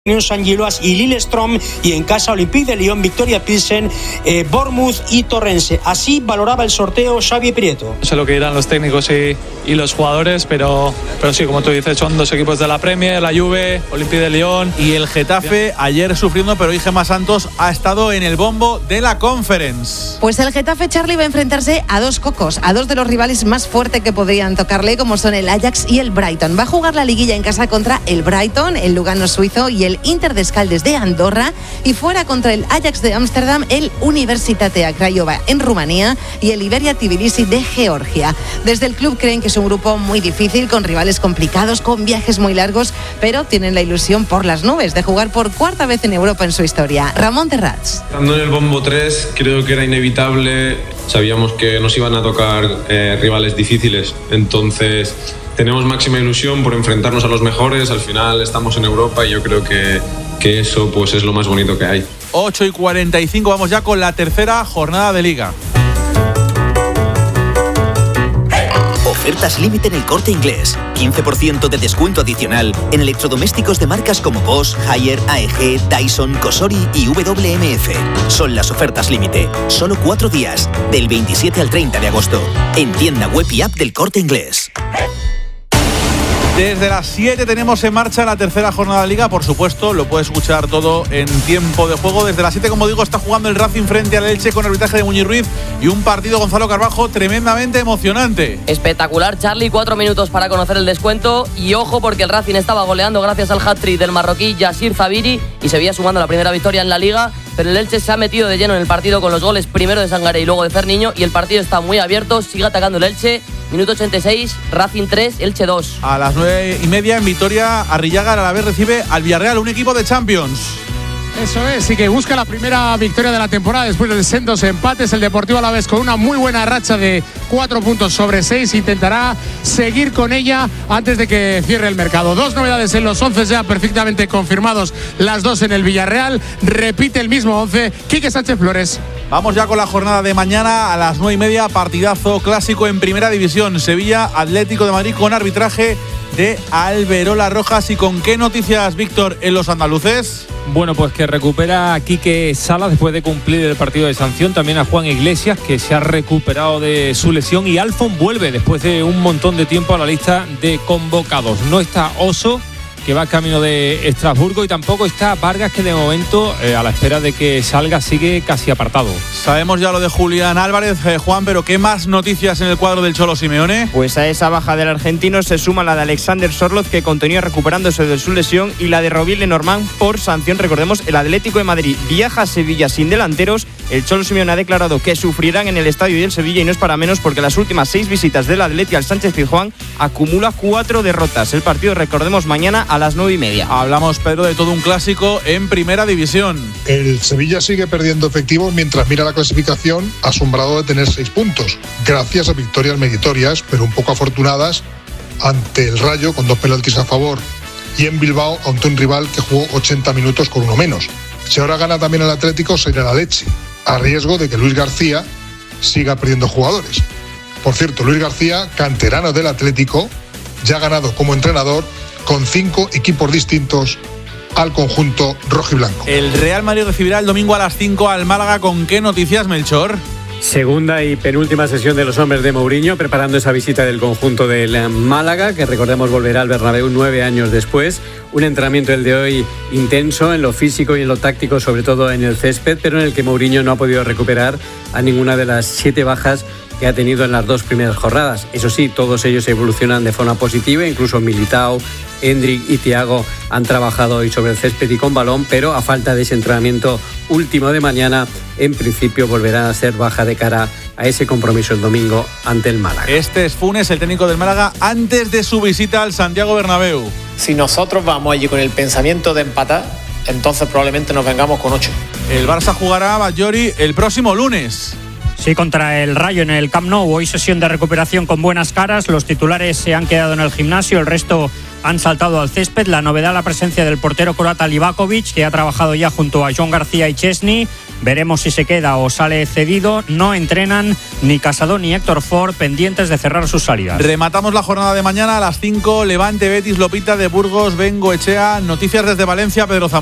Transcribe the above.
Unión Saint-Gilloise y Lillestrøm, y en casa Olympique de Lyon, Victoria Pilsen, Bournemouth y Torrense. Así valoraba el sorteo Xavi Prieto. No sé lo que dirán los técnicos y los jugadores, pero sí, como tú dices, son dos equipos de la Premier, la Juve, Olympique de Lyon. Y el Getafe ayer sufriendo, pero hoy Gemma Santos ha estado en el bombo de la Conference. Pues el Getafe, Charlie, va a enfrentarse a dos cocos, a dos de los rivales más fuertes que podrían tocarle, como son el Ajax y el Brighton. Va a jugar la liguilla en casa contra el Brighton, el Lugano suizo, y el Inter de Escaldes de Andorra, y fuera contra el Ajax de Ámsterdam, el Universitatea Craiova en Rumanía y el Iberia Tbilisi de Georgia. Desde el club creen que es un grupo muy difícil, con rivales complicados, con viajes muy largos, pero tienen la ilusión por las nubes de jugar por cuarta vez en Europa en su historia. Ramón Terrats. Estando en el bombo 3, creo que era inevitable. Sabíamos que nos iban a tocar rivales difíciles, entonces tenemos máxima ilusión por enfrentarnos a los mejores. Al final estamos en Europa y yo creo que eso pues es lo más bonito que hay. 8:45, vamos ya con la tercera jornada de Liga. Ofertas límite en El Corte Inglés. 15% de descuento adicional en electrodomésticos de marcas como Bosch, Haier, AEG, Dyson, Cosori y WMF. Son las ofertas límite. Solo 4 días, del 27 al 30 de agosto. En tienda web y app del Corte Inglés. Desde las 7 tenemos en marcha la tercera jornada de Liga. Por supuesto, lo puedes escuchar todo en tiempo de juego. Desde las 7, como digo, está jugando el Racing frente al Elche con arbitraje de Muñiz Ruiz, y un partido, Gonzalo Carbajo, tremendamente emocionante. Espectacular, Charlie. 4 minutos para conocer el descuento. Y ojo, porque el Racing estaba goleando gracias al hat-trick del marroquí Yassir Zabiri y se veía sumando la primera victoria en la Liga. Pero el Elche se ha metido de lleno en el partido con los goles primero de Sangaré y luego de Ferniño, y el partido está muy abierto. Sigue atacando el Elche. Minuto 86, Racing 3, Elche 2. A las 9:30 en Vitoria, Arrillaga a la vez recibe al Villarreal, un equipo de Champions. Eso es, y que busca la primera victoria de la temporada después de sendos empates. El Deportivo Alavés, con una muy buena racha de 4 puntos sobre 6, intentará seguir con ella antes de que cierre el mercado. 2 novedades en los 11 ya perfectamente confirmados, las 2 en el Villarreal. Repite el mismo 11 Quique Sánchez Flores. Vamos ya con la jornada de mañana a las 9:30, partidazo clásico en Primera División. Sevilla, Atlético de Madrid, con arbitraje de Alberola Rojas. ¿Y con qué noticias, Víctor, en los andaluces? Bueno, pues que recupera a Quique Salas después de cumplir el partido de sanción. También a Juan Iglesias, que se ha recuperado de su lesión. Y Alfon vuelve después de un montón de tiempo a la lista de convocados. No está Oso, que va camino de Estrasburgo, y tampoco está Vargas, que de momento, a la espera de que salga, sigue casi apartado. Sabemos ya lo de Julián Álvarez, Juan, pero ¿qué más noticias en el cuadro del Cholo Simeone? Pues a esa baja del argentino se suma la de Alexander Sorloth, que continúa recuperándose de su lesión, y la de Robin Lenormand por sanción. Recordemos, el Atlético de Madrid viaja a Sevilla sin delanteros. El Cholo Simeone ha declarado que sufrirán en el estadio del Sevilla, y no es para menos, porque las últimas 6 visitas del Atleti al Sánchez-Pizjuán acumula 4 derrotas. El partido, recordemos, mañana a las 9:30. Hablamos, Pedro, de todo un clásico en Primera División. El Sevilla sigue perdiendo efectivos mientras mira la clasificación, asombrado de tener 6 puntos, gracias a victorias meritorias, pero un poco afortunadas, ante el Rayo con 2 penaltis a favor, y en Bilbao ante un rival que jugó 80 minutos con 1 menos. Si ahora gana también el Atlético, se irá la leche, a riesgo de que Luis García siga perdiendo jugadores. Por cierto, Luis García, canterano del Atlético, ya ha ganado como entrenador con 5 equipos distintos al conjunto rojiblanco. El Real Madrid recibirá el domingo a las 5 al Málaga. ¿Con qué noticias, Melchor? Segunda y penúltima sesión de los hombres de Mourinho, preparando esa visita del conjunto del Málaga, que recordemos volverá al Bernabéu 9 años después. Un entrenamiento, el de hoy, intenso en lo físico y en lo táctico, sobre todo en el césped, pero en el que Mourinho no ha podido recuperar a ninguna de las 7 bajas que ha tenido en las 2 primeras jornadas. Eso sí, todos ellos evolucionan de forma positiva, incluso Militao, Endrick y Thiago han trabajado hoy sobre el césped y con balón, pero a falta de ese entrenamiento último de mañana, en principio volverán a ser baja de cara a ese compromiso el domingo ante el Málaga. Este es Funes, el técnico del Málaga, antes de su visita al Santiago Bernabéu. Si nosotros vamos allí con el pensamiento de empatar, entonces probablemente nos vengamos con 8. El Barça jugará, Batllori, el próximo lunes. Sí, contra el Rayo en el Camp Nou. Hoy sesión de recuperación con buenas caras. Los titulares se han quedado en el gimnasio, el resto han saltado al césped. La novedad, la presencia del portero croata Livakovic, que ha trabajado ya junto a John García y Chesney. Veremos si se queda o sale cedido. No entrenan ni Casado ni Héctor Ford, pendientes de cerrar sus salidas. Rematamos la jornada de mañana a las 5. Levante, Betis, Lopita de Burgos, Bengoechea. Noticias desde Valencia, Pedro Zamora.